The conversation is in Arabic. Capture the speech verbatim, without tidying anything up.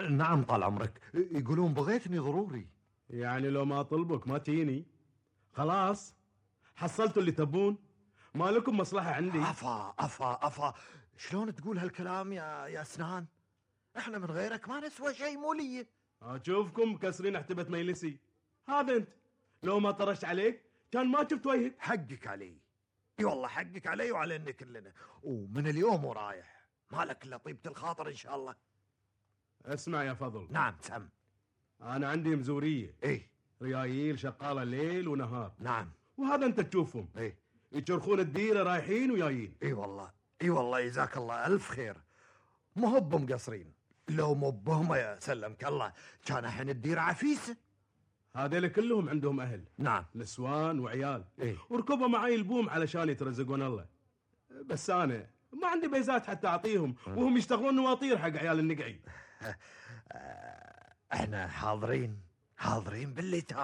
نعم طال عمرك، يقولون بغيتني ضروري. يعني لو ما طلبك ما تجيني؟ خلاص حصلتوا اللي تبون، ما لكم مصلحة عندي. أفا أفا أفا شلون تقول هالكلام يا يا سنان؟ احنا من غيرك ما نسوى شيء مولية. أشوفكم كسرين احتبة ميلسي. هذا أنت لو ما طرشت عليك كان ما شفت وجهك. حقك علي، اي والله حقك علي وعلينا كلنا، ومن اليوم ورايح مالك الا طيبة الخاطر ان شاء الله. اسمع يا فضل. نعم سم. أنا عندي مزورية، ايه ريايل شغالة ليل ونهار. نعم. وهذا أنت تشوفهم ايه يجرخون الديرة رايحين وجايين. اي والله اي والله جزاك الله الف خير. ما هو مقصرين، لو مو بهم يا سلمك الله كان الحين الديرة عفيسة. هذول كلهم عندهم أهل، نعم نسوان وعيال. إيه؟ وركبوا معي البوم علشان يترزقون الله. بس أنا ما عندي بيزات حتى أعطيهم، وهم يشتغلون نواطير حق عيال النقعي. احنا حاضرين حاضرين باللي